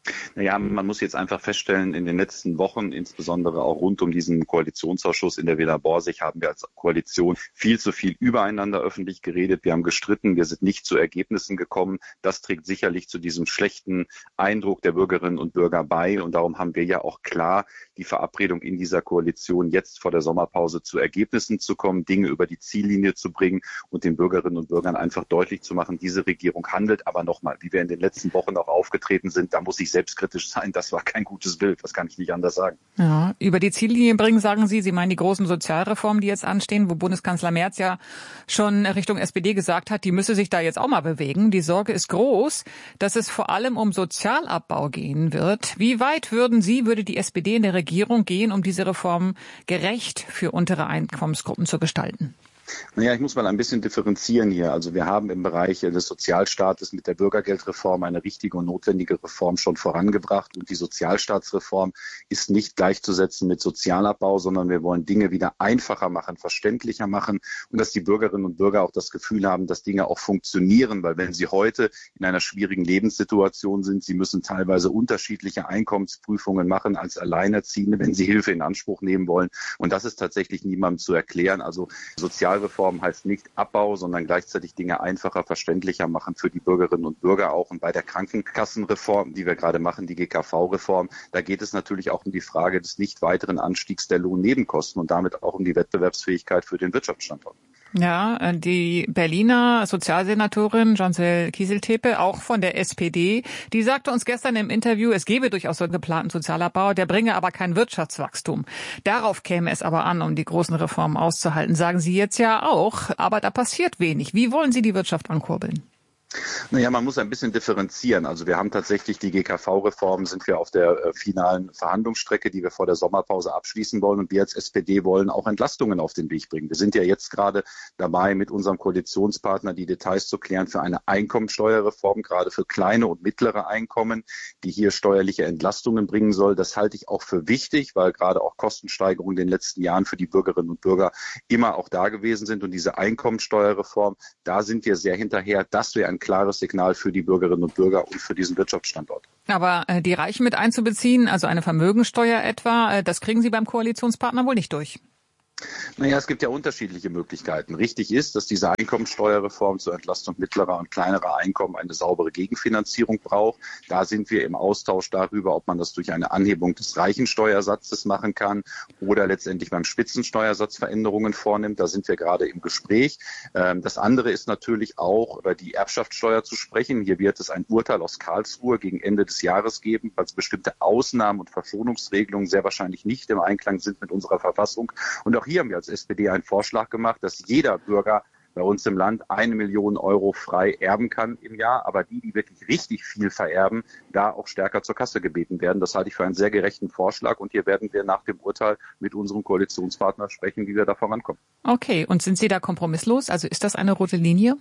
Naja, man muss jetzt einfach feststellen, in den letzten Wochen, insbesondere auch rund um diesen Koalitionsausschuss in der Villa Borsig, haben wir als Koalition viel zu viel übereinander öffentlich geredet. Wir haben gestritten, wir sind nicht zu Ergebnissen gekommen. Das trägt sicherlich zu diesem schlechten Eindruck der Bürgerinnen und Bürger bei. Und darum haben wir ja auch klar die Verabredung in dieser Koalition, jetzt vor der Sommerpause zu Ergebnissen zu kommen, Dinge über die Ziellinie zu bringen und den Bürgerinnen und Bürgern einfach deutlich zu machen, diese Regierung handelt. Aber nochmal, wie wir in den letzten Wochen auch aufgetreten sind, da muss ich selbstkritisch sein, das war kein gutes Bild, das kann ich nicht anders sagen. Ja, über die Ziellinie bringen, sagen Sie, Sie meinen die großen Sozialreformen, die jetzt anstehen, wo Bundeskanzler Merz ja schon Richtung S P D gesagt hat, die müsse sich da jetzt auch mal bewegen. Die Sorge ist groß, dass es vor allem um Sozialabbau gehen wird. Wie weit würden Sie, würde die S P D in der Regierung gehen, um diese Reformen gerecht für untere Einkommensgruppen zu gestalten? Naja, ich muss mal ein bisschen differenzieren hier. Also wir haben im Bereich des Sozialstaates mit der Bürgergeldreform eine richtige und notwendige Reform schon vorangebracht. Und die Sozialstaatsreform ist nicht gleichzusetzen mit Sozialabbau, sondern wir wollen Dinge wieder einfacher machen, verständlicher machen und dass die Bürgerinnen und Bürger auch das Gefühl haben, dass Dinge auch funktionieren. Weil wenn sie heute in einer schwierigen Lebenssituation sind, sie müssen teilweise unterschiedliche Einkommensprüfungen machen als Alleinerziehende, wenn sie Hilfe in Anspruch nehmen wollen. Und das ist tatsächlich niemandem zu erklären. Also Sozial Reform heißt nicht Abbau, sondern gleichzeitig Dinge einfacher, verständlicher machen für die Bürgerinnen und Bürger auch. Und bei der Krankenkassenreform, die wir gerade machen, die G K V-Reform, da geht es natürlich auch um die Frage des nicht weiteren Anstiegs der Lohnnebenkosten und damit auch um die Wettbewerbsfähigkeit für den Wirtschaftsstandort. Ja, die Berliner Sozialsenatorin Jean-Cel Kieseltepe, auch von der S P D, die sagte uns gestern im Interview, es gebe durchaus so einen geplanten Sozialabbau, der bringe aber kein Wirtschaftswachstum. Darauf käme es aber an, um die großen Reformen auszuhalten, sagen Sie jetzt ja auch, aber da passiert wenig. Wie wollen Sie die Wirtschaft ankurbeln? Naja, man muss ein bisschen differenzieren. Also wir haben tatsächlich die G K V-Reform, sind wir auf der äh, finalen Verhandlungsstrecke, die wir vor der Sommerpause abschließen wollen. Und wir als S P D wollen auch Entlastungen auf den Weg bringen. Wir sind ja jetzt gerade dabei, mit unserem Koalitionspartner die Details zu klären für eine Einkommensteuerreform, gerade für kleine und mittlere Einkommen, die hier steuerliche Entlastungen bringen soll. Das halte ich auch für wichtig, weil gerade auch Kostensteigerungen in den letzten Jahren für die Bürgerinnen und Bürger immer auch da gewesen sind. Und diese Einkommensteuerreform, da sind wir sehr hinterher, dass wir ein klares Signal für die Bürgerinnen und Bürger und für diesen Wirtschaftsstandort. Aber äh, die Reichen mit einzubeziehen, also eine Vermögensteuer etwa, äh, das kriegen Sie beim Koalitionspartner wohl nicht durch. Naja, es gibt ja unterschiedliche Möglichkeiten. Richtig ist, dass diese Einkommensteuerreform zur Entlastung mittlerer und kleinerer Einkommen eine saubere Gegenfinanzierung braucht. Da sind wir im Austausch darüber, ob man das durch eine Anhebung des Reichensteuersatzes machen kann oder letztendlich beim Spitzensteuersatz Veränderungen vornimmt. Da sind wir gerade im Gespräch. Das andere ist natürlich auch, über die Erbschaftssteuer zu sprechen. Hier wird es ein Urteil aus Karlsruhe gegen Ende des Jahres geben, weil bestimmte Ausnahmen und Verschonungsregelungen sehr wahrscheinlich nicht im Einklang sind mit unserer Verfassung. Und auch hier haben wir als S P D einen Vorschlag gemacht, dass jeder Bürger bei uns im Land eine Million Euro frei erben kann im Jahr, aber die, die wirklich richtig viel vererben, da auch stärker zur Kasse gebeten werden. Das halte ich für einen sehr gerechten Vorschlag und hier werden wir nach dem Urteil mit unserem Koalitionspartner sprechen, wie wir da vorankommen. Okay, und sind Sie da kompromisslos? Also ist das eine rote Linie?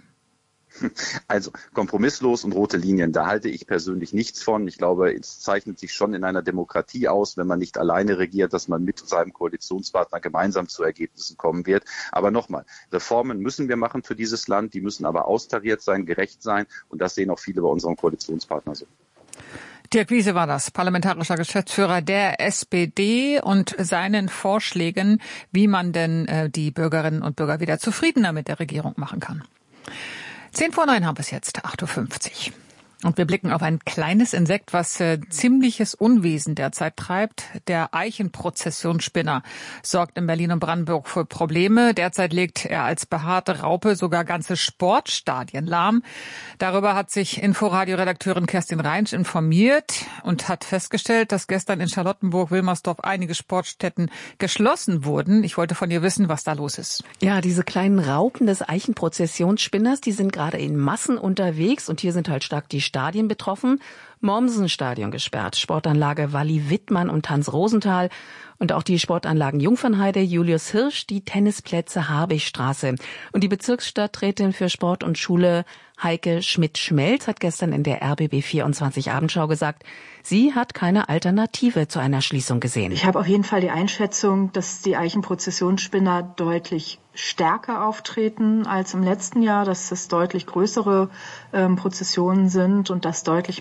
Also kompromisslos und rote Linien, da halte ich persönlich nichts von. Ich glaube, es zeichnet sich schon in einer Demokratie aus, wenn man nicht alleine regiert, dass man mit seinem Koalitionspartner gemeinsam zu Ergebnissen kommen wird. Aber nochmal, Reformen müssen wir machen für dieses Land, die müssen aber austariert sein, gerecht sein und das sehen auch viele bei unserem Koalitionspartner so. Dirk Wiese war das, parlamentarischer Geschäftsführer der S P D und seinen Vorschlägen, wie man denn äh, die Bürgerinnen und Bürger wieder zufriedener mit der Regierung machen kann. Zehn vor neun haben wir es jetzt, acht Uhr fünfzig. Und wir blicken auf ein kleines Insekt, was äh, ziemliches Unwesen derzeit treibt. Der Eichenprozessionsspinner sorgt in Berlin und Brandenburg für Probleme. Derzeit legt er als behaarte Raupe sogar ganze Sportstadien lahm. Darüber hat sich Inforadio-Redakteurin Kerstin Reinsch informiert und hat festgestellt, dass gestern in Charlottenburg-Wilmersdorf einige Sportstätten geschlossen wurden. Ich wollte von ihr wissen, was da los ist. Ja, diese kleinen Raupen des Eichenprozessionsspinners, die sind gerade in Massen unterwegs und hier sind halt stark die Stadien betroffen. Mommsen-Stadion gesperrt, Sportanlage Walli-Wittmann und Hans-Rosenthal und auch die Sportanlagen Jungfernheide, Julius Hirsch, die Tennisplätze Habichstraße. Und die Bezirksstadträtin für Sport und Schule Heike Schmidt-Schmelz hat gestern in der R B B vierundzwanzig Abendschau gesagt, sie hat keine Alternative zu einer Schließung gesehen. Ich habe auf jeden Fall die Einschätzung, dass die Eichenprozessionsspinner deutlich stärker auftreten als im letzten Jahr, dass es deutlich größere ähm, Prozessionen sind und dass deutlich mehr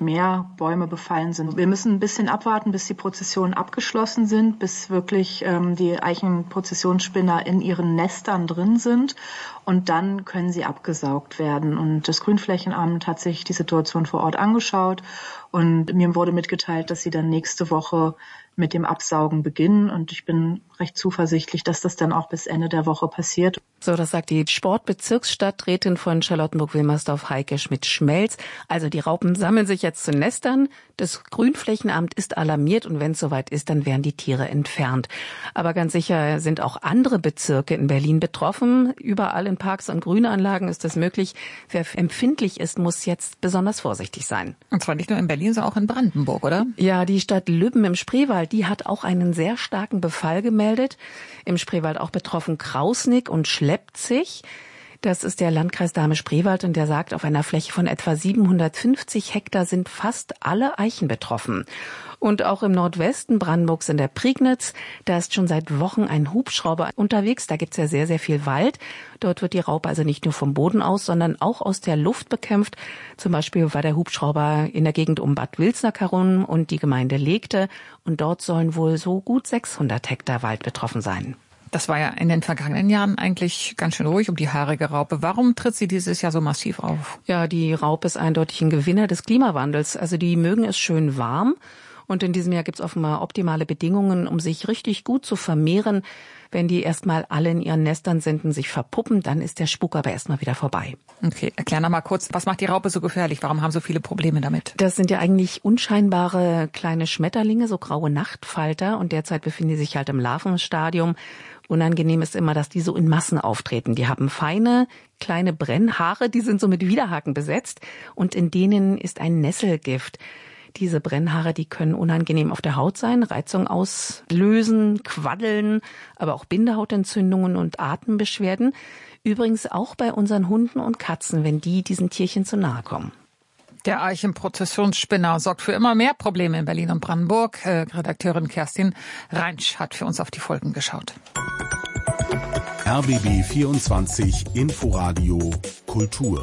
Bäume befallen sind. Wir müssen ein bisschen abwarten, bis die Prozessionen abgeschlossen sind, bis wirklich ähm, die Eichenprozessionsspinner in ihren Nestern drin sind. Und dann können sie abgesaugt werden. Und das Grünflächenamt hat sich die Situation vor Ort angeschaut. Und mir wurde mitgeteilt, dass sie dann nächste Woche mit dem Absaugen beginnen. Und ich bin recht zuversichtlich, dass das dann auch bis Ende der Woche passiert. So, das sagt die Sportbezirksstadträtin von Charlottenburg-Wilmersdorf, Heike Schmidt-Schmelz. Also die Raupen sammeln sich jetzt zu Nestern. Das Grünflächenamt ist alarmiert und wenn es soweit ist, dann werden die Tiere entfernt. Aber ganz sicher sind auch andere Bezirke in Berlin betroffen. Überall in Parks und Grünanlagen ist das möglich. Wer empfindlich ist, muss jetzt besonders vorsichtig sein. Und zwar nicht nur in Berlin, sondern auch in Brandenburg, oder? Ja, die Stadt Lübben im Spreewald, die hat auch einen sehr starken Befall gemeldet. Im Spreewald auch betroffen Krausnick und Schleppzig. Das ist der Landkreis Dahme-Spreewald und der sagt, auf einer Fläche von etwa siebenhundertfünfzig Hektar sind fast alle Eichen betroffen. Und auch im Nordwesten Brandenburgs in der Prignitz, da ist schon seit Wochen ein Hubschrauber unterwegs. Da gibt's ja sehr, sehr viel Wald. Dort wird die Raupe also nicht nur vom Boden aus, sondern auch aus der Luft bekämpft. Zum Beispiel war der Hubschrauber in der Gegend um Bad Wilsnack herum und die Gemeinde Legte. Und dort sollen wohl so gut sechshundert Hektar Wald betroffen sein. Das war ja in den vergangenen Jahren eigentlich ganz schön ruhig um die haarige Raupe. Warum tritt sie dieses Jahr so massiv auf? Ja, die Raupe ist eindeutig ein Gewinner des Klimawandels. Also die mögen es schön warm. Und in diesem Jahr gibt's offenbar optimale Bedingungen, um sich richtig gut zu vermehren. Wenn die erstmal alle in ihren Nestern sind und sich verpuppen, dann ist der Spuk aber erstmal wieder vorbei. Okay, erklär noch mal kurz, was macht die Raupe so gefährlich? Warum haben so viele Probleme damit? Das sind ja eigentlich unscheinbare kleine Schmetterlinge, so graue Nachtfalter. Und derzeit befinden die sich halt im Larvenstadium. Unangenehm ist immer, dass die so in Massen auftreten. Die haben feine, kleine Brennhaare, die sind so mit Widerhaken besetzt. Und in denen ist ein Nesselgift. Diese Brennhaare, die können unangenehm auf der Haut sein, Reizung auslösen, quaddeln, aber auch Bindehautentzündungen und Atembeschwerden. Übrigens auch bei unseren Hunden und Katzen, wenn die diesen Tierchen zu nahe kommen. Der Eichenprozessionsspinner sorgt für immer mehr Probleme in Berlin und Brandenburg. Äh, Redakteurin Kerstin Reinsch hat für uns auf die Folgen geschaut. R B B vierundzwanzig Inforadio Kultur.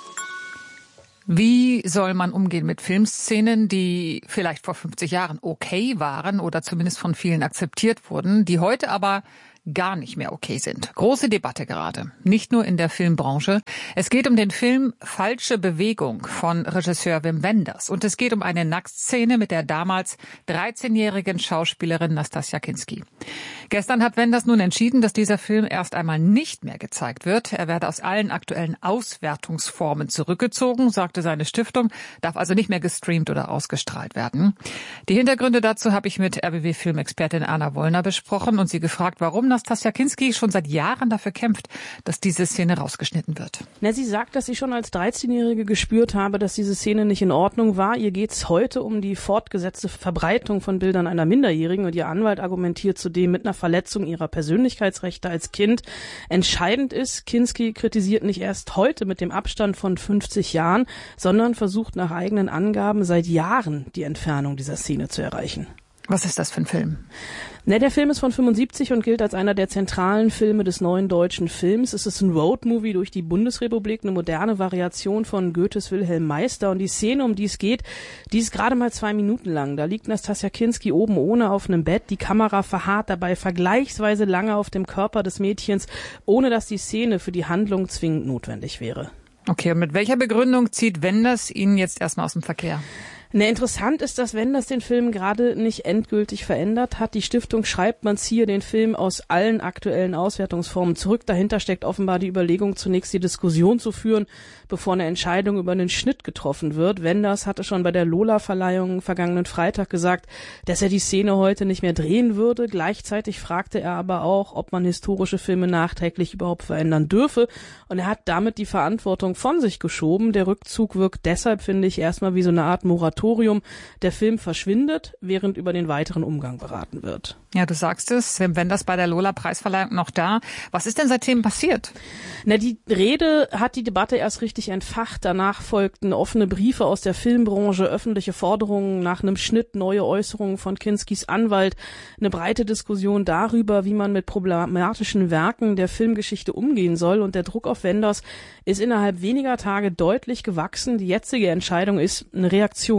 Wie soll man umgehen mit Filmszenen, die vielleicht vor fünfzig Jahren okay waren oder zumindest von vielen akzeptiert wurden, die heute aber gar nicht mehr okay sind? Große Debatte gerade, nicht nur in der Filmbranche. Es geht um den Film Falsche Bewegung von Regisseur Wim Wenders. Und es geht um eine Nacktszene mit der damals dreizehnjährigen Schauspielerin Nastassja Kinski. Gestern hat Wenders nun entschieden, dass dieser Film erst einmal nicht mehr gezeigt wird. Er werde aus allen aktuellen Auswertungsformen zurückgezogen, sagte seine Stiftung, darf also nicht mehr gestreamt oder ausgestrahlt werden. Die Hintergründe dazu habe ich mit R B B-Filmexpertin Anna Wollner besprochen und sie gefragt, warum Nastassja Kinski schon seit Jahren dafür kämpft, dass diese Szene rausgeschnitten wird. Na, sie sagt, dass sie schon als dreizehnjährige gespürt habe, dass diese Szene nicht in Ordnung war. Ihr geht's heute um die fortgesetzte Verbreitung von Bildern einer Minderjährigen und ihr Anwalt argumentiert zudem mit einer Verletzung ihrer Persönlichkeitsrechte als Kind. Entscheidend ist, Kinski kritisiert nicht erst heute mit dem Abstand von fünfzig Jahren, sondern versucht nach eigenen Angaben seit Jahren die Entfernung dieser Szene zu erreichen. Was ist das für ein Film? Ne, der Film ist von fünfundsiebzig und gilt als einer der zentralen Filme des neuen deutschen Films. Es ist ein Roadmovie durch die Bundesrepublik, eine moderne Variation von Goethes Wilhelm Meister. Und die Szene, um die es geht, die ist gerade mal zwei Minuten lang. Da liegt Nastassja Kinski oben ohne auf einem Bett. Die Kamera verharrt dabei vergleichsweise lange auf dem Körper des Mädchens, ohne dass die Szene für die Handlung zwingend notwendig wäre. Okay, und mit welcher Begründung zieht Wenders ihn jetzt erstmal aus dem Verkehr? Ne, interessant ist, dass Wenders den Film gerade nicht endgültig verändert hat. Die Stiftung schreibt, man ziehe den Film aus allen aktuellen Auswertungsformen zurück. Dahinter steckt offenbar die Überlegung, zunächst die Diskussion zu führen, bevor eine Entscheidung über einen Schnitt getroffen wird. Wenders hatte schon bei der Lola-Verleihung vergangenen Freitag gesagt, dass er die Szene heute nicht mehr drehen würde. Gleichzeitig fragte er aber auch, ob man historische Filme nachträglich überhaupt verändern dürfe. Und er hat damit die Verantwortung von sich geschoben. Der Rückzug wirkt deshalb, finde ich, erstmal wie so eine Art Moratorium. Der Film verschwindet, während über den weiteren Umgang beraten wird. Ja, du sagst es, wenn das bei der Lola-Preisverleihung noch da. Was ist denn seitdem passiert? Na, die Rede hat die Debatte erst richtig entfacht. Danach folgten offene Briefe aus der Filmbranche, öffentliche Forderungen nach einem Schnitt, neue Äußerungen von Kinskis Anwalt, eine breite Diskussion darüber, wie man mit problematischen Werken der Filmgeschichte umgehen soll. Und der Druck auf Wenders ist innerhalb weniger Tage deutlich gewachsen. Die jetzige Entscheidung ist eine Reaktion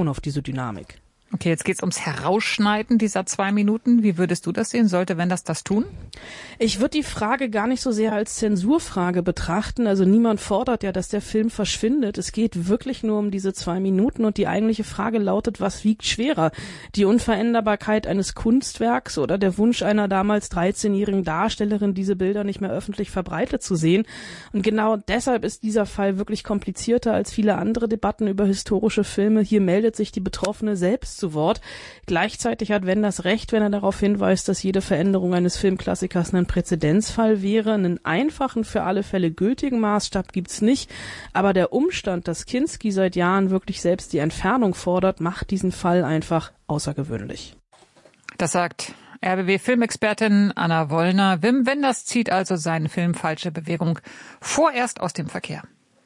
auf diese Dynamik. Okay, jetzt geht's ums Herausschneiden dieser zwei Minuten. Wie würdest du das sehen? Sollte Wenders das tun? Ich würde die Frage gar nicht so sehr als Zensurfrage betrachten. Also niemand fordert ja, dass der Film verschwindet. Es geht wirklich nur um diese zwei Minuten und die eigentliche Frage lautet, was wiegt schwerer? Die Unveränderbarkeit eines Kunstwerks oder der Wunsch einer damals dreizehnjährigen Darstellerin, diese Bilder nicht mehr öffentlich verbreitet zu sehen? Und genau deshalb ist dieser Fall wirklich komplizierter als viele andere Debatten über historische Filme. Hier meldet sich die Betroffene selbst zu Wort. Gleichzeitig hat Wenders recht, wenn er darauf hinweist, dass jede Veränderung eines Filmklassikers ein Präzedenzfall wäre. Einen einfachen, für alle Fälle gültigen Maßstab gibt's nicht. Aber der Umstand, dass Kinski seit Jahren wirklich selbst die Entfernung fordert, macht diesen Fall einfach außergewöhnlich. Das sagt R B B-Filmexpertin Anna Wollner. Wim Wenders zieht also seinen Film Falsche Bewegung vorerst aus dem Verkehr.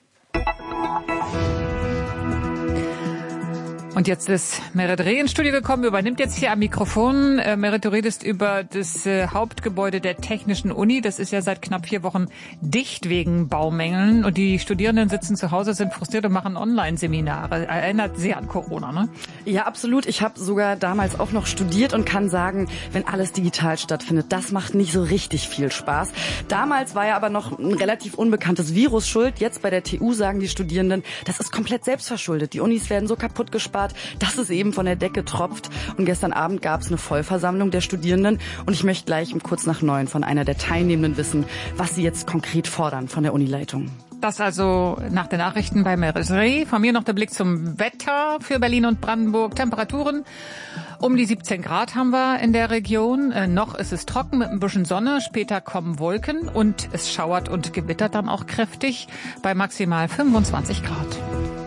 Und jetzt ist Merit Reh ins Studio gekommen, übernimmt jetzt hier am Mikrofon. Äh, Merit, du redest über das äh, Hauptgebäude der Technischen Uni. Das ist ja seit knapp vier Wochen dicht wegen Baumängeln. Und die Studierenden sitzen zu Hause, sind frustriert und machen Online-Seminare. Erinnert sehr an Corona, ne? Ja, absolut. Ich habe sogar damals auch noch studiert und kann sagen, wenn alles digital stattfindet, das macht nicht so richtig viel Spaß. Damals war ja aber noch ein relativ unbekanntes Virus schuld. Jetzt bei der T U sagen die Studierenden, das ist komplett selbstverschuldet. Die Unis werden so kaputt gespart, dass es eben von der Decke tropft. Und gestern Abend gab es eine Vollversammlung der Studierenden. Und ich möchte gleich um kurz nach neun von einer der Teilnehmenden wissen, was sie jetzt konkret fordern von der Unileitung. Das also nach den Nachrichten bei Merit Reh. Von mir noch der Blick zum Wetter für Berlin und Brandenburg. Temperaturen um die siebzehn Grad haben wir in der Region. Äh, noch ist es trocken mit ein bisschen Sonne. Später kommen Wolken und es schauert und gewittert dann auch kräftig bei maximal fünfundzwanzig Grad.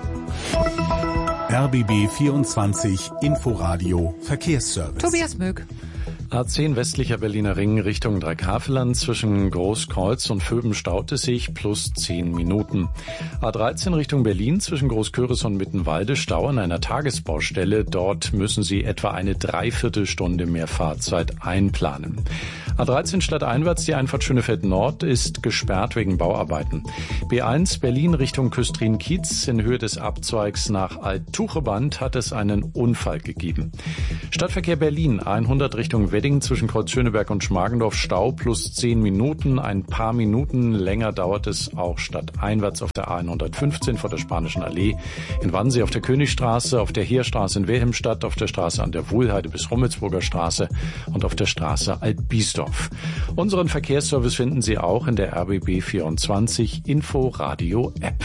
R B B vierundzwanzig Inforadio Verkehrsservice. Tobias Mög. A zehn westlicher Berliner Ring Richtung Dreikhaveland zwischen Großkreuz und Vöben staut es sich plus zehn Minuten. A dreizehn Richtung Berlin zwischen Großköris und Mittenwalde Stau an einer Tagesbaustelle. Dort müssen Sie etwa eine Dreiviertelstunde mehr Fahrzeit einplanen. A dreizehn stadteinwärts die Einfahrt Schönefeld Nord ist gesperrt wegen Bauarbeiten. B eins Berlin Richtung Küstrin-Kiez in Höhe des Abzweigs nach Alt-Tucheband hat es einen Unfall gegeben. Stadtverkehr Berlin hundert Richtung Wedding zwischen Kreuz Schöneberg und Schmargendorf Stau plus zehn Minuten. Ein paar Minuten länger dauert es auch stadteinwärts auf der A hundertfünfzehn vor der Spanischen Allee, in Wannsee auf der Königstraße, auf der Heerstraße in Wilhelmstadt, auf der Straße an der Wohlheide bis Rummelsburger Straße und auf der Straße Alt-Biesdorf. Unseren Verkehrsservice finden Sie auch in der R B B vierundzwanzig Info-Radio App.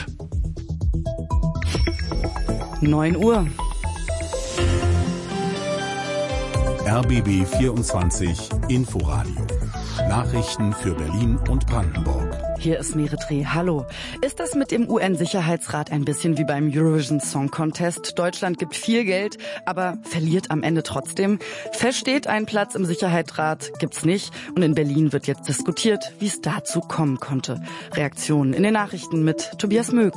neun Uhr. R B B vierundzwanzig Inforadio. Nachrichten für Berlin und Brandenburg. Hier ist Merit Reh. Hallo. Ist das mit dem U N-Sicherheitsrat ein bisschen wie beim Eurovision Song Contest? Deutschland gibt viel Geld, aber verliert am Ende trotzdem. Fest steht, einen Platz im Sicherheitsrat gibt's nicht. Und in Berlin wird jetzt diskutiert, wie es dazu kommen konnte. Reaktionen in den Nachrichten mit Tobias Mög.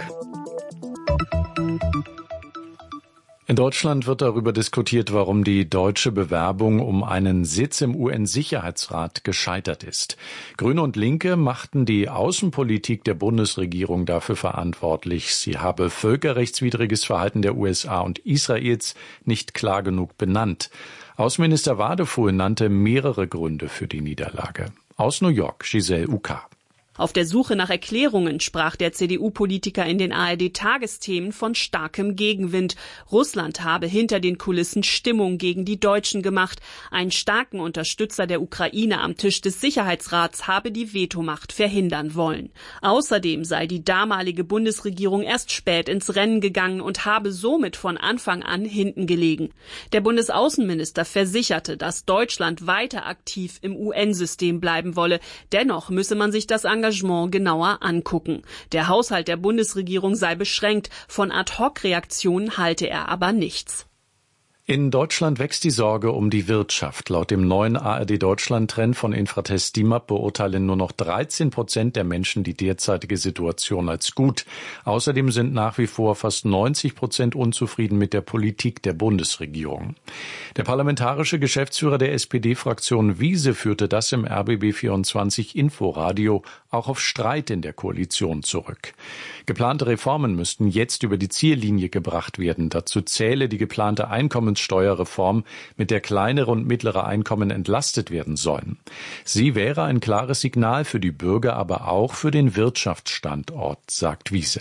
In Deutschland wird darüber diskutiert, warum die deutsche Bewerbung um einen Sitz im U N-Sicherheitsrat gescheitert ist. Grüne und Linke machten die Außenpolitik der Bundesregierung dafür verantwortlich. Sie habe völkerrechtswidriges Verhalten der U S A und Israels nicht klar genug benannt. Außenminister Wadefuhl nannte mehrere Gründe für die Niederlage. Aus New York, Giselle Uka. Auf der Suche nach Erklärungen sprach der C D U-Politiker in den A R D-Tagesthemen von starkem Gegenwind. Russland habe hinter den Kulissen Stimmung gegen die Deutschen gemacht. Ein starken Unterstützer der Ukraine am Tisch des Sicherheitsrats habe die Vetomacht verhindern wollen. Außerdem sei die damalige Bundesregierung erst spät ins Rennen gegangen und habe somit von Anfang an hinten gelegen. Der Bundesaußenminister versicherte, dass Deutschland weiter aktiv im U N-System bleiben wolle. Dennoch müsse man sich das Engagement genauer angucken. Der Haushalt der Bundesregierung sei beschränkt, von Ad-Hoc-Reaktionen halte er aber nichts. In Deutschland wächst die Sorge um die Wirtschaft. Laut dem neuen A R D-Deutschland-Trend von Infratest DIMAP beurteilen nur noch dreizehn Prozent der Menschen die derzeitige Situation als gut. Außerdem sind nach wie vor fast neunzig Prozent unzufrieden mit der Politik der Bundesregierung. Der parlamentarische Geschäftsführer der S P D-Fraktion Wiese führte das im R B B vierundzwanzig Inforadio auch auf Streit in der Koalition zurück. Geplante Reformen müssten jetzt über die Ziellinie gebracht werden. Dazu zähle die geplante Einkommenssteuerreform, mit der kleinere und mittlere Einkommen entlastet werden sollen. Sie wäre ein klares Signal für die Bürger, aber auch für den Wirtschaftsstandort, sagt Wiese.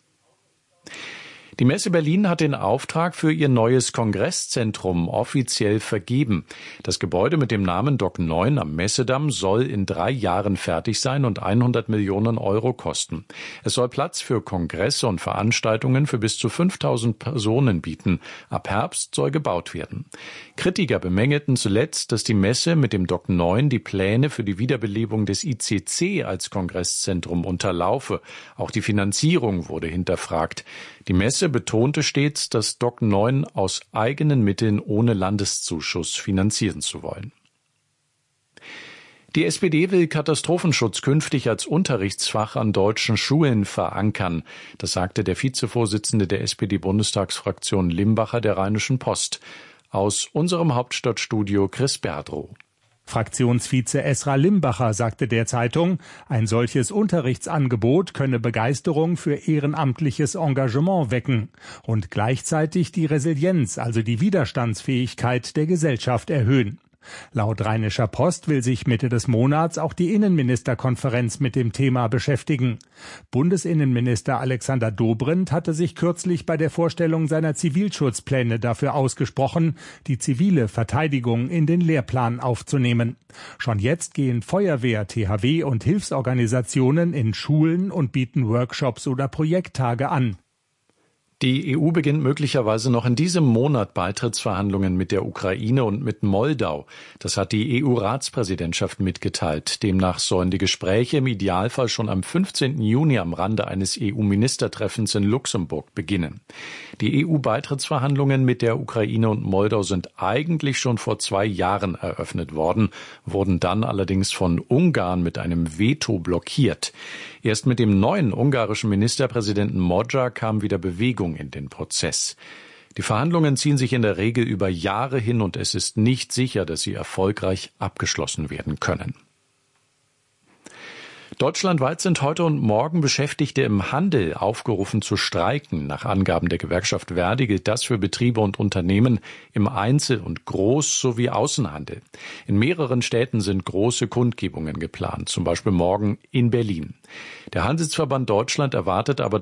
Die Messe Berlin hat den Auftrag für ihr neues Kongresszentrum offiziell vergeben. Das Gebäude mit dem Namen Dock neun am Messedamm soll in drei Jahren fertig sein und hundert Millionen Euro kosten. Es soll Platz für Kongresse und Veranstaltungen für bis zu fünftausend Personen bieten. Ab Herbst soll gebaut werden. Kritiker bemängelten zuletzt, dass die Messe mit dem Dock neun die Pläne für die Wiederbelebung des I C C als Kongresszentrum unterlaufe. Auch die Finanzierung wurde hinterfragt. Die Messe betonte stets, das Dock neun aus eigenen Mitteln ohne Landeszuschuss finanzieren zu wollen. Die S P D will Katastrophenschutz künftig als Unterrichtsfach an deutschen Schulen verankern. Das sagte der Vizevorsitzende der S P D-Bundestagsfraktion Limbacher der Rheinischen Post. Aus unserem Hauptstadtstudio Chris Berdrow. Fraktionsvize Esra Limbacher sagte der Zeitung, ein solches Unterrichtsangebot könne Begeisterung für ehrenamtliches Engagement wecken und gleichzeitig die Resilienz, also die Widerstandsfähigkeit der Gesellschaft erhöhen. Laut Rheinischer Post will sich Mitte des Monats auch die Innenministerkonferenz mit dem Thema beschäftigen. Bundesinnenminister Alexander Dobrindt hatte sich kürzlich bei der Vorstellung seiner Zivilschutzpläne dafür ausgesprochen, die zivile Verteidigung in den Lehrplan aufzunehmen. Schon jetzt gehen Feuerwehr, T H W und Hilfsorganisationen in Schulen und bieten Workshops oder Projekttage an. Die E U beginnt möglicherweise noch in diesem Monat Beitrittsverhandlungen mit der Ukraine und mit Moldau. Das hat die E U-Ratspräsidentschaft mitgeteilt. Demnach sollen die Gespräche im Idealfall schon am fünfzehnten Juni am Rande eines E U-Ministertreffens in Luxemburg beginnen. Die E U-Beitrittsverhandlungen mit der Ukraine und Moldau sind eigentlich schon vor zwei Jahren eröffnet worden, wurden dann allerdings von Ungarn mit einem Veto blockiert. Erst mit dem neuen ungarischen Ministerpräsidenten Magyar kam wieder Bewegung in den Prozess. Die Verhandlungen ziehen sich in der Regel über Jahre hin und es ist nicht sicher, dass sie erfolgreich abgeschlossen werden können. Deutschlandweit sind heute und morgen Beschäftigte im Handel aufgerufen zu streiken. Nach Angaben der Gewerkschaft Verdi gilt das für Betriebe und Unternehmen im Einzel- und Groß- sowie Außenhandel. In mehreren Städten sind große Kundgebungen geplant, zum Beispiel morgen in Berlin. Der Handelsverband Deutschland erwartet aber,